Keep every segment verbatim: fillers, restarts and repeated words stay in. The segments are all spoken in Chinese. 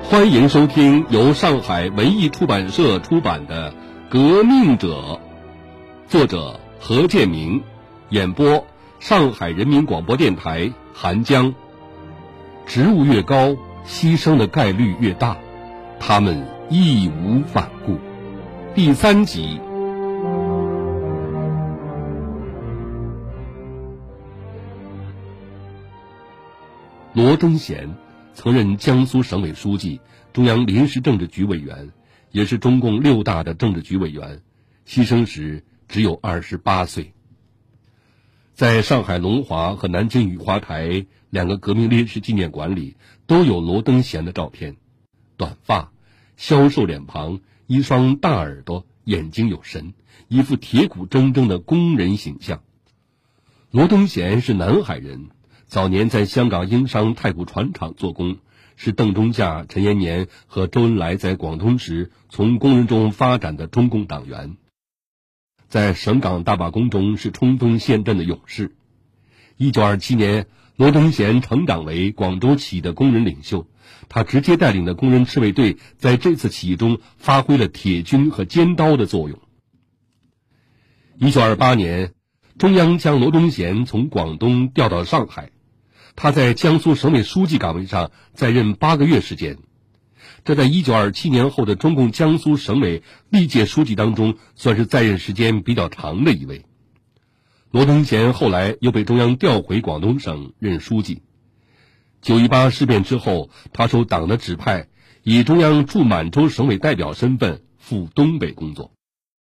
欢迎收听由上海文艺出版社出版的《革命者》，作者何建明，演播上海人民广播电台韩江。职务越高，牺牲的概率越大，他们义无反顾。第三集。罗登贤曾任江苏省委书记、中央临时政治局委员，也是中共六大的政治局委员，牺牲时只有二十八岁。在上海龙华和南京雨花台两个革命烈士纪念馆里都有罗登贤的照片，短发，消瘦脸庞，一双大耳朵，眼睛有神，一副铁骨铮铮的工人形象。罗登贤是南海人，早年在香港英商太古船厂做工，是邓中夏、陈延年和周恩来在广东时从工人中发展的中共党员。在省港大罢工中是冲锋陷阵的勇士。一九二七年，罗登贤成长为广州起义的工人领袖，他直接带领的工人赤卫队在这次起义中发挥了铁军和尖刀的作用。一九二八年，中央将罗登贤从广东调到上海，他在江苏省委书记岗位上在任八个月时间，这在一九二七年后的中共江苏省委历届书记当中算是在任时间比较长的一位。罗登贤后来又被中央调回广东省任书记。九一八事变之后，他受党的指派，以中央驻满洲省委代表身份赴东北工作。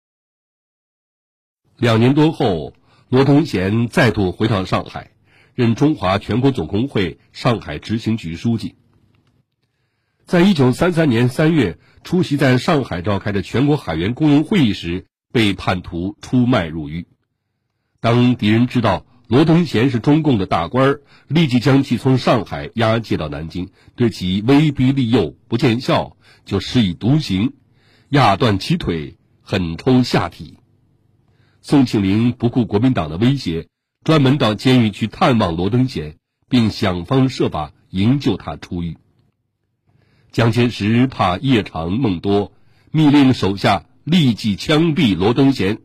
两年多后，罗登贤再度回到上海，任中华全国总工会上海执行局书记。在一九三三年三月出席在上海召开的全国海员公用会议时，被叛徒出卖入狱。当敌人知道罗登贤是中共的大官，立即将其从上海押解到南京，对其威逼利诱，不见效就施以毒刑，压断其腿，狠抽下体。宋庆龄不顾国民党的威胁，专门到监狱去探望罗登贤，并想方设法营救他出狱。蒋介石怕夜长梦多，密令手下立即枪毙罗登贤。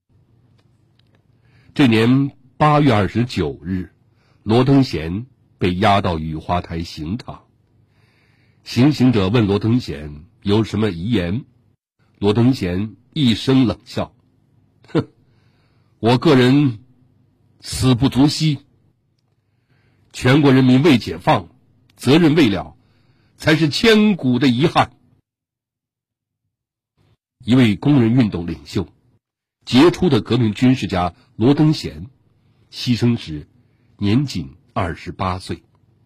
这年八月二十九日，罗登贤被押到雨花台刑场。行刑者问罗登贤有什么遗言，罗登贤一声冷笑：哼，我个人死不足惜，全国人民未解放，责任未了，才是千古的遗憾。一位工人运动领袖，杰出的革命军事家罗登贤牺牲时年仅二十八岁。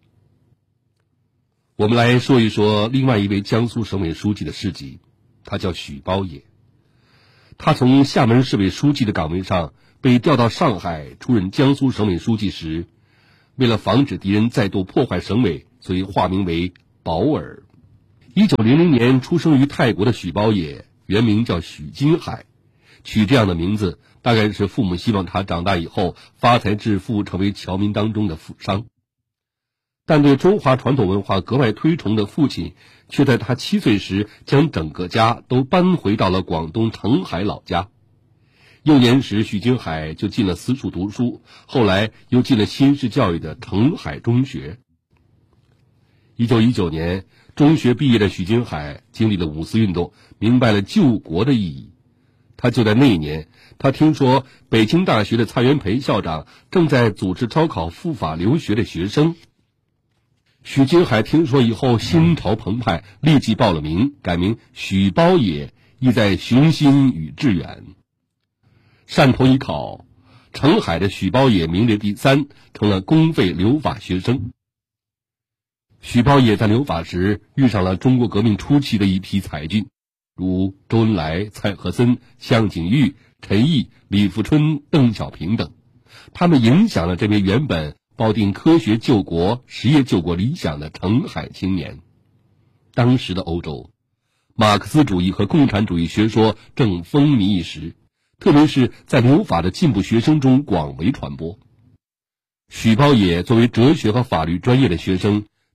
我们来说一说另外一位江苏省委书记的事迹，他叫许包野。他从厦门市委书记的岗位上被调到上海出任江苏省委书记时，为了防止敌人再度破坏省委，所以化名为保尔。一九零零年出生于泰国的许包野，原名叫许金海，取这样的名字大概是父母希望他长大以后发财致富，成为侨民当中的富商。但对中华传统文化格外推崇的父亲，却在他七岁时将整个家都搬回到了广东澄海老家。幼年时，许金海就进了私塾读书，后来又进了新式教育的澄海中学。一九一九年，中学毕业的许金海经历了五四运动，明白了救国的意义。他就在那一年，他听说北京大学的蔡元培校长正在组织招考赴法留学的学生。许金海听说以后心潮澎湃，立即报了名，改名许包野，意在雄心与志远。汕头一考，澄海的许包野名列第三，成了公费留法学生。许包野在留法时遇上了中国革命初期的一批才俊，如周恩来、蔡和森、向景玉、陈毅、李富春、邓小平等，他们影响了这位原本抱定科学救国、实业救国理想的澄海青年。当时的欧洲，马克思主义和共产主义学说正风靡一时，特别是在留法的进步学生中广为传播。许包野作为哲学和法律专业的学生，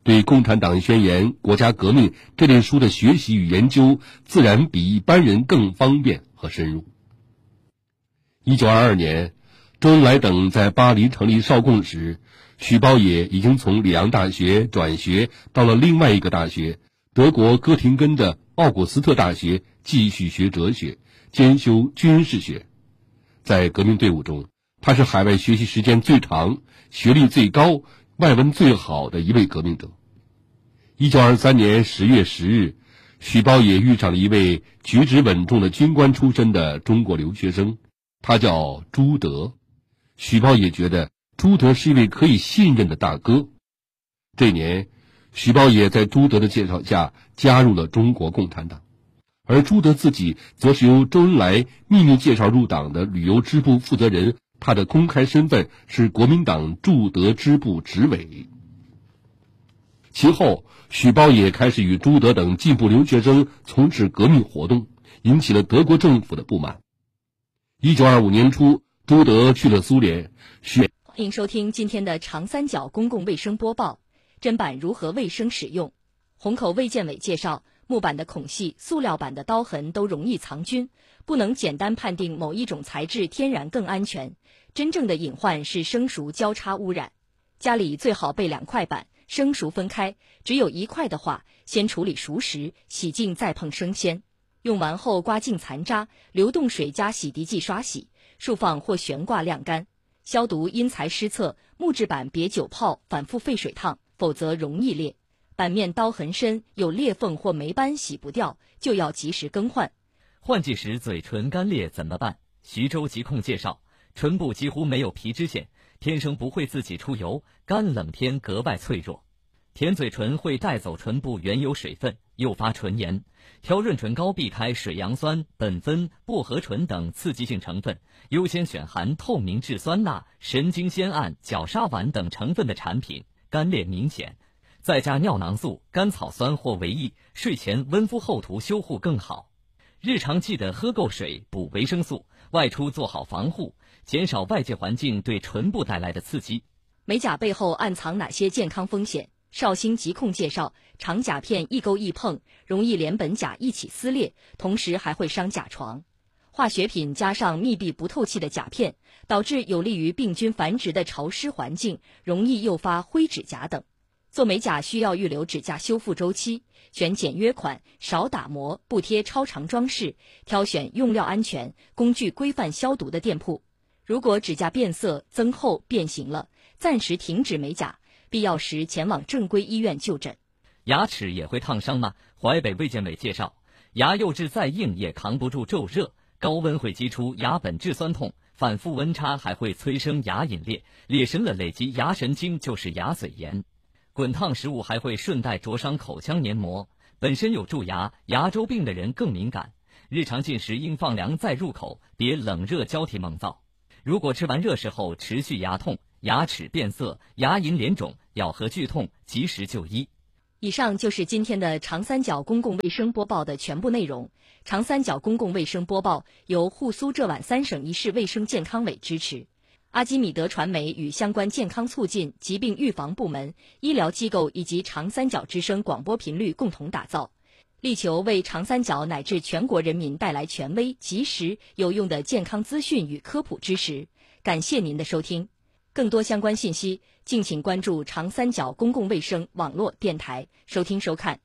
对《共产党宣言》《国家革命》这类书的学习与研究，自然比一般人更方便和深入。一九二二年，周恩来等在巴黎成立少共时，许褒也已经从里昂大学转学到了另外一个大学——德国哥廷根的奥古斯特大学，继续学哲学，兼修军事学。在革命队伍中，他是海外学习时间最长、学历最高、外文最好的一位革命者。一九二三年十月十日，许褒也遇上了一位举止稳重的军官出身的中国留学生，他叫朱德。许褒也觉得朱德是一位可以信任的大哥。这年，许褒也在朱德的介绍下加入了中国共产党，而朱德自己则是由周恩来秘密介绍入党的旅游支部负责人，他的公开身份是国民党驻德支部执委。其后，许褒也开始与朱德等进步留学生从事革命活动，引起了德国政府的不满。一九二五年初，朱德去了苏联。许欢迎收听今天的长三角公共卫生播报。砧板如何卫生使用？虹口卫健委介绍，木板的孔隙、塑料板的刀痕都容易藏菌，不能简单判定某一种材质天然更安全。真正的隐患是生熟交叉污染。家里最好备两块板，生熟分开，只有一块的话，先处理熟食，洗净再碰生鲜。用完后刮净残渣，流动水加洗涤剂刷洗，竖放或悬挂晾干。消毒因材施策，木质板别久泡，反复沸水烫，否则容易裂。板面刀痕深，有裂缝或霉斑洗不掉，就要及时更换。 换季时嘴唇干裂怎么办？徐州疾控介绍，唇部几乎没有皮脂腺，天生不会自己出油，干冷天格外脆弱。舔嘴唇会带走唇部原有水分，诱发唇炎。挑润唇膏避开水杨酸、苯酚、薄荷醇等刺激性成分，优先选含透明质酸钠、神经酰胺、角鲨烷等成分的产品，干裂明显。再加尿囊素、甘草酸或维 E， 睡前温敷后涂修护更好。日常记得喝够水，补维生素，外出做好防护，减少外界环境对唇部带来的刺激。 美甲背后暗藏哪些健康风险？绍兴疾控介绍，长甲片一勾一碰，容易连苯甲一起撕裂，同时还会伤甲床。化学品加上密闭不透气的甲片，导致有利于病菌繁殖的潮湿环境，容易诱发灰指甲等。做美甲需要预留指甲修复周期，选简约款，少打磨，不贴超长装饰，挑选用料安全、工具规范消毒的店铺。如果指甲变色、增厚、变形了，暂时停止美甲，必要时前往正规医院就诊。 牙齿也会烫伤吗？淮北卫健委介绍，牙釉质再硬也扛不住骤热，高温会激出牙本质酸痛，反复温差还会催生牙龈裂，裂深了累积牙神经就是牙髓炎。滚烫食物还会顺带灼伤口腔黏膜，本身有蛀牙、牙周病的人更敏感。日常进食应放凉再入口，别冷热交替猛造。如果吃完热食后持续牙痛、牙齿变色、牙龈脸肿、咬合剧痛，及时就医。 以上就是今天的长三角公共卫生播报的全部内容。长三角公共卫生播报由沪苏浙皖三省一市卫生健康委支持，阿基米德传媒与相关健康促进、疾病预防部门、医疗机构以及长三角之声广播频率共同打造，力求为长三角乃至全国人民带来权威、及时、有用的健康资讯与科普知识。感谢您的收听。更多相关信息，敬请关注长三角公共卫生网络电台，收听收看。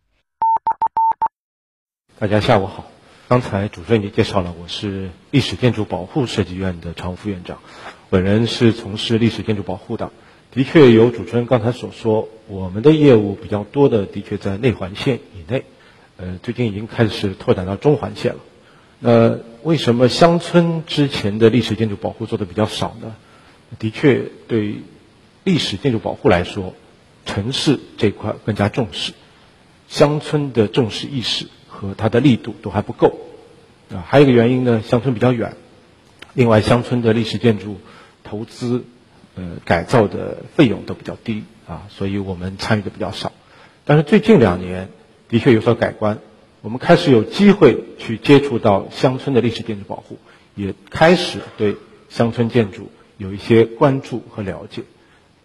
大家下午好，刚才主持人也介绍了，我是历史建筑保护设计院的常务副院长，本人是从事历史建筑保护的。的确有主持人刚才所说，我们的业务比较多的的确在内环线以内，呃，最近已经开始拓展到中环线了。呃，为什么乡村之前的历史建筑保护做的比较少呢？的确，对历史建筑保护来说，城市这一块更加重视，乡村的重视意识和它的力度都还不够。啊，还有一个原因呢，乡村比较远，另外乡村的历史建筑投资、呃改造的费用都比较低啊，所以我们参与的比较少。但是最近两年的确有所改观，我们开始有机会去接触到乡村的历史建筑保护，也开始对乡村建筑有一些关注和了解。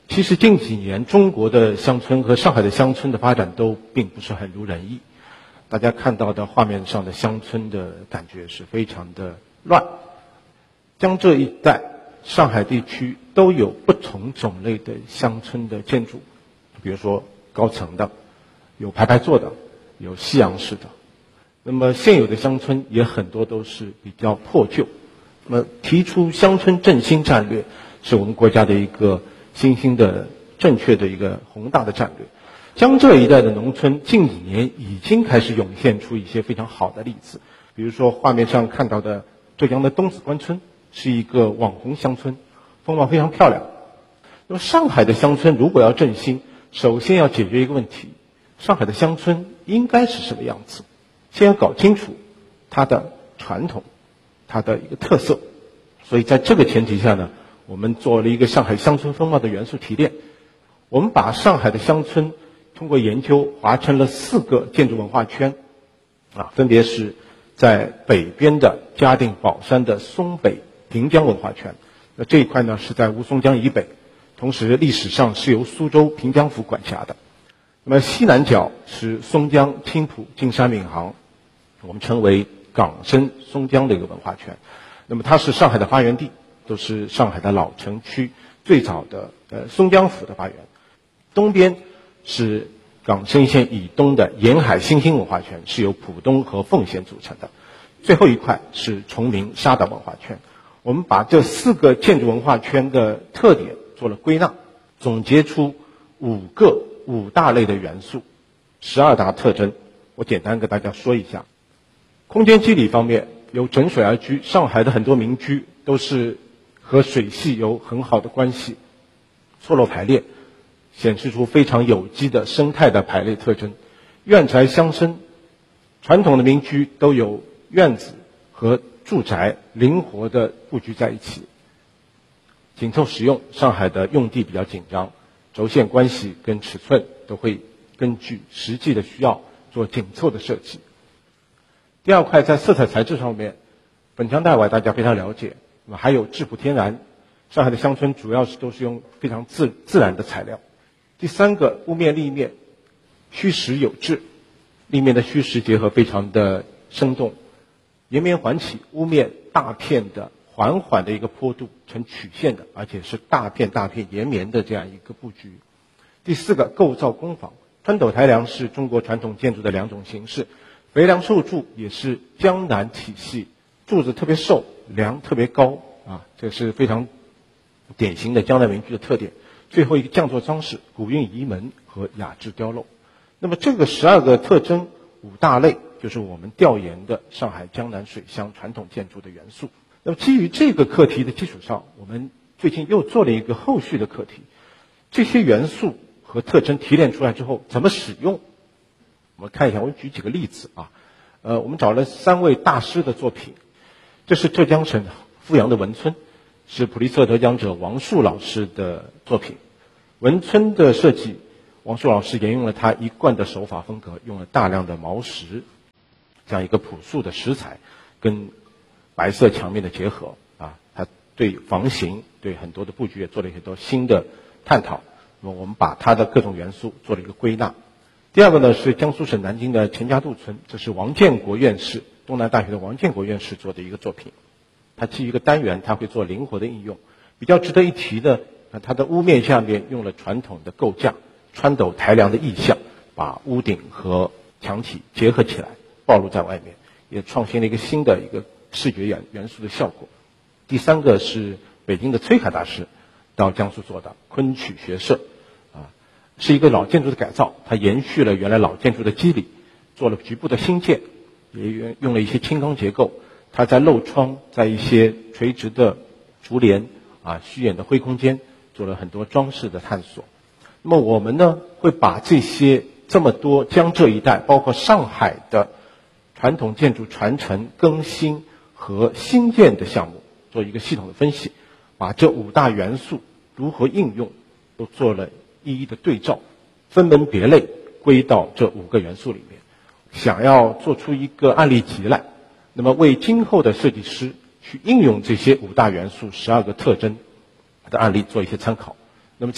其实近几年中国的乡村和上海的乡村的发展都并不是很如人意，大家看到的画面上的乡村的感觉是非常的乱。江浙一带上海地区都有不同种类的乡村的建筑，比如说高层的，有排排坐的，有西洋式的。那么现有的乡村也很多都是比较破旧。那么提出乡村振兴战略是我们国家的一个新兴的正确的一个宏大的战略。江浙一带的农村近几年已经开始涌现出一些非常好的例子，比如说画面上看到的浙江的东子关村是一个网红乡村，风貌非常漂亮。那么上海的乡村如果要振兴，首先要解决一个问题，上海的乡村应该是什么样子，先要搞清楚它的传统，它的一个特色。所以在这个前提下呢，我们做了一个上海乡村风貌的元素提炼。我们把上海的乡村通过研究划成了四个建筑文化圈，啊，分别是在北边的嘉定宝山的松北平江文化圈，那这一块呢是在吴淞江以北，同时历史上是由苏州平江府管辖的。那么西南角是松江、青浦、径山、闵行，我们称为港深松江的一个文化圈。那么它是上海的发源地，都是上海的老城区最早的呃松江府的发源。东边是港深线以东的沿海新兴文化圈，是由浦东和奉贤组成的。最后一块是崇明沙岛文化圈。我们把这四个建筑文化圈的特点做了归纳，总结出五个五大类的元素，十二大特征。我简单跟大家说一下。空间肌理方面，有枕水而居，上海的很多民居都是和水系有很好的关系，错落排列，显示出非常有机的生态的排列特征。院宅相生，传统的民居都有院子和住宅灵活的布局在一起。紧凑实用，上海的用地比较紧张，轴线关系跟尺寸都会根据实际的需要做紧凑的设计。第二块在色彩材质上面，本腔带外大家非常了解，那么还有质朴天然，上海的乡村主要是都是用非常自自然的材料。第三个屋面立面，虚实有致，立面的虚实结合非常的生动，延绵缓起，屋面大片的缓缓的一个坡度呈曲线的，而且是大片大片延绵的这样一个布局。第四个构造工坊，穿斗台梁是中国传统建筑的两种形式，肥梁瘦柱也是江南体系，柱子特别瘦，梁特别高啊，这是非常典型的江南民居的特点。最后一个匠作装饰，古韵移门和雅致雕镂。那么这个十二个特征五大类，就是我们调研的上海江南水乡传统建筑的元素。那么基于这个课题的基础上，我们最近又做了一个后续的课题，这些元素和特征提炼出来之后怎么使用？我们看一下，我举几个例子啊。呃，我们找了三位大师的作品，这是浙江省富阳的文村，是普利策得奖者王树老师的作品。文村的设计，王树老师沿用了他一贯的手法风格，用了大量的毛石这样一个朴素的石材跟白色墙面的结合啊，他对房型对很多的布局也做了很多新的探讨。那么我们把它的各种元素做了一个归纳。第二个呢是江苏省南京的钱家渡村，这是王建国院士，东南大学的王建国院士做的一个作品。它基于一个单元，它会做灵活的应用。比较值得一提的，它的屋面下面用了传统的构架，穿斗台梁的意象，把屋顶和墙体结合起来，暴露在外面，也创新了一个新的一个视觉元元素的效果。第三个是北京的崔凯大师到江苏做的昆曲学社，啊，是一个老建筑的改造，它延续了原来老建筑的基理，做了局部的新建，也用了一些轻钢结构。它在漏窗，在一些垂直的竹帘啊、虚掩的灰空间做了很多装饰的探索。那么我们呢，会把这些这么多江浙一带，包括上海的传统建筑传承、更新和新建的项目，做一个系统的分析，把这五大元素如何应用，都做了一一的对照，分门别类归到这五个元素里面，想要做出一个案例集来。那么为今后的设计师去应用这些五大元素十二个特征的案例做一些参考，那么这样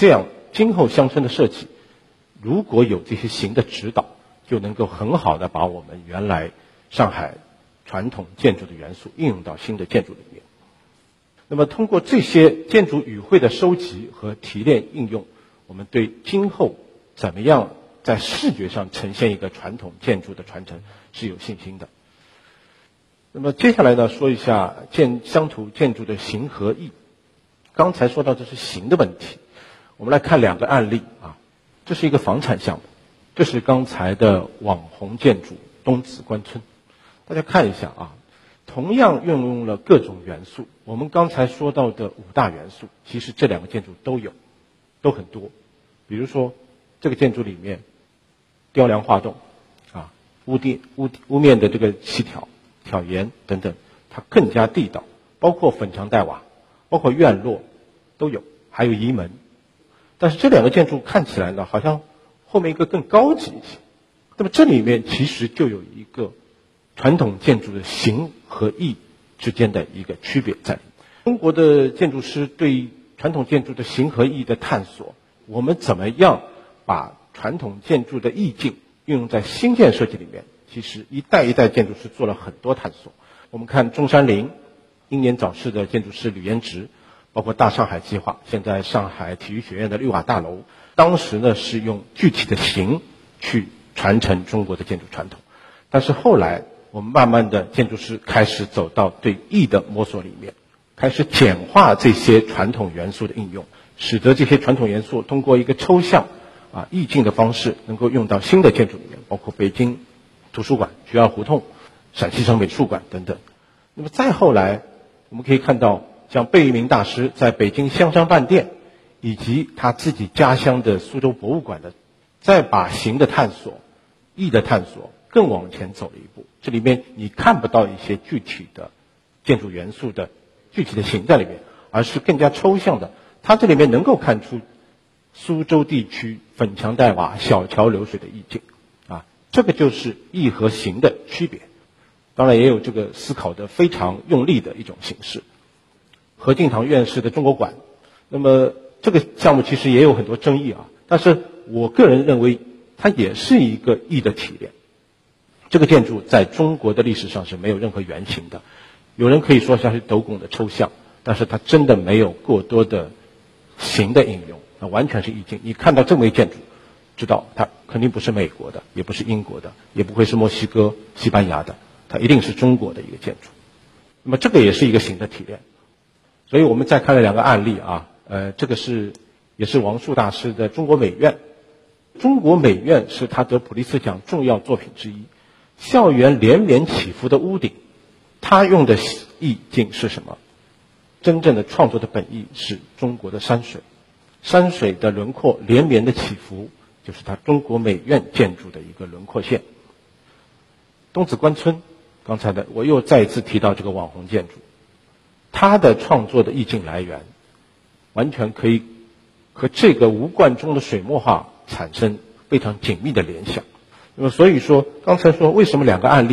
今后乡村的设计，如果有这些形的指导，就能够很好的把我们原来上海传统建筑的元素应用到新的建筑里面。那么通过这些建筑语汇的收集和提炼应用，我们对今后怎么样在视觉上呈现一个传统建筑的传承是有信心的。那么接下来呢，说一下建乡土建筑的形和意。刚才说到这是形的问题，我们来看两个案例啊。这是一个房产项目，这是刚才的网红建筑东子关村。大家看一下啊，同样运用了各种元素。我们刚才说到的五大元素，其实这两个建筑都有，都很多。比如说这个建筑里面，雕梁画栋啊，屋顶屋屋面的这个细挑挑檐等等，它更加地道，包括粉墙黛瓦，包括院落都有，还有移门。但是这两个建筑看起来呢，好像后面一个更高级一些。那么这里面其实就有一个传统建筑的形和意之间的一个区别在里面。中国的建筑师对传统建筑的形和意的探索，我们怎么样把传统建筑的意境运用在新建设计里面，其实一代一代建筑师做了很多探索。我们看中山陵英年早逝的建筑师吕彦直，包括大上海计划，现在上海体育学院的绿瓦大楼，当时呢是用具体的形去传承中国的建筑传统。但是后来我们慢慢的建筑师开始走到对意的摸索里面，开始简化这些传统元素的应用，使得这些传统元素通过一个抽象啊意境的方式能够用到新的建筑里面，包括北京图书馆、菊二胡同、陕西省美术馆等等。那么再后来我们可以看到，像贝聿铭大师在北京香山饭店以及他自己家乡的苏州博物馆的，再把形的探索、意的探索更往前走了一步。这里面你看不到一些具体的建筑元素的具体的形在里面，而是更加抽象的。它这里面能够看出苏州地区粉墙黛瓦、小桥流水的意境啊，这个就是意和形的区别。当然也有这个思考的非常用力的一种形式。何敬堂院士的中国馆，那么这个项目其实也有很多争议啊，但是我个人认为它也是一个意的提炼。这个建筑在中国的历史上是没有任何原型的，有人可以说像是斗拱的抽象，但是它真的没有过多的形的应用，那完全是意境。你看到这枚建筑，知道它肯定不是美国的，也不是英国的，也不会是墨西哥、西班牙的，它一定是中国的一个建筑。那么这个也是一个形的提炼。所以我们再看了两个案例啊，呃，这个是也是王树大师的中国美院。中国美院是他得普利策奖重要作品之一。校园连绵起伏的屋顶，他用的意境是什么？真正的创作的本意是中国的山水，山水的轮廓连绵的起伏，就是他中国美院建筑的一个轮廓线。东子关村，刚才的我又再一次提到这个网红建筑，它的创作的意境来源，完全可以和这个吴冠中的水墨画产生非常紧密的联想。那么所以说，刚才说为什么两个案例